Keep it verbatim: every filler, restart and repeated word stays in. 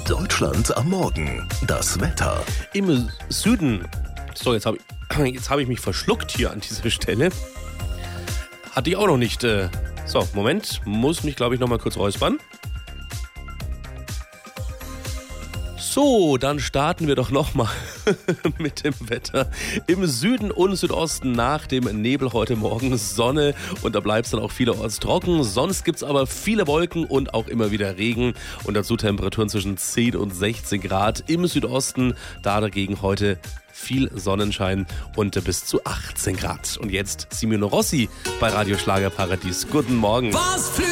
Deutschland am Morgen. Das Wetter. Im Süden, so jetzt habe ich, jetzt hab ich mich verschluckt hier an dieser Stelle. Hatte ich auch noch nicht. Äh, so, Moment, muss mich glaube ich nochmal kurz räuspern. So, dann starten wir doch nochmal mit dem Wetter. Im Süden und Südosten nach dem Nebel heute Morgen Sonne und da bleibt es dann auch vielerorts trocken. Sonst gibt es aber viele Wolken und auch immer wieder Regen und dazu Temperaturen zwischen zehn und sechzehn Grad. Im Südosten da dagegen heute viel Sonnenschein und bis zu achtzehn Grad. Und jetzt Simeone Rossi bei Radio Schlagerparadies. Guten Morgen. Was